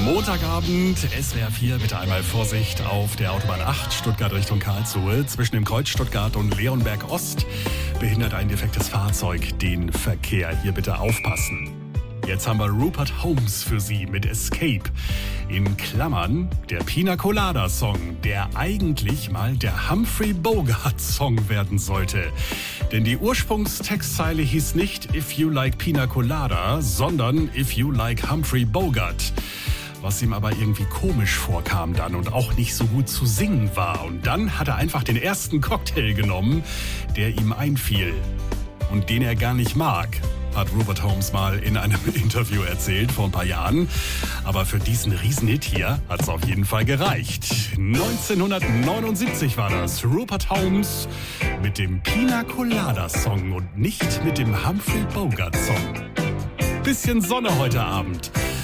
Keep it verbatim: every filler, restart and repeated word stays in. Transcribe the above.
Montagabend, S W R vier, bitte einmal Vorsicht auf der Autobahn acht, Stuttgart Richtung Karlsruhe. Zwischen dem Kreuz Stuttgart und Leonberg Ost behindert ein defektes Fahrzeug den Verkehr. Hier bitte aufpassen. Jetzt haben wir Rupert Holmes für Sie mit Escape. In Klammern der Pina Colada Song, der eigentlich mal der Humphrey Bogart Song werden sollte. Denn die Ursprungstextzeile hieß nicht If You Like Pina Colada, sondern If You Like Humphrey Bogart. Was ihm aber irgendwie komisch vorkam dann und auch nicht so gut zu singen war. Und dann hat er einfach den ersten Cocktail genommen, der ihm einfiel und den er gar nicht mag, hat Rupert Holmes mal in einem Interview erzählt vor ein paar Jahren. Aber für diesen Riesenhit hier hat es auf jeden Fall gereicht. neunzehnhundertneunundsiebzig war das. Rupert Holmes mit dem Pina Colada Song und nicht mit dem Humphrey Bogart Song. Bisschen Sonne heute Abend.